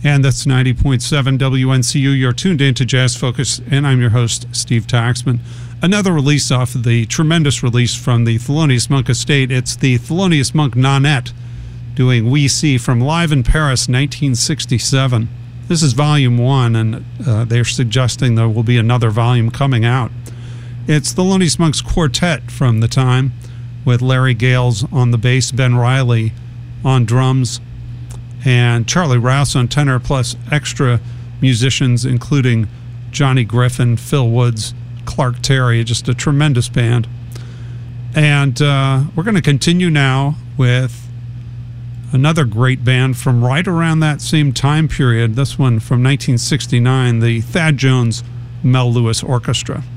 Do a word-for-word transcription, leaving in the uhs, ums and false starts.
And that's ninety point seven W N C U. You're tuned in to Jazz Focus, and I'm your host, Steve Taxman. Another release off of the tremendous release from the Thelonious Monk estate. It's the Thelonious Monk Nonette doing We See from Live in Paris, nineteen sixty-seven. This is volume one, and uh, they're suggesting there will be another volume coming out. It's Thelonious Monk's quartet from the time, with Larry Gales on the bass, Ben Riley on drums, and Charlie Rouse on tenor, plus extra musicians including Johnny Griffin, Phil Woods, Clark Terry, just a tremendous band. And uh, we're going to continue now with another great band from right around that same time period, this one from nineteen sixty-nine, the Thad Jones Mel Lewis Orchestra.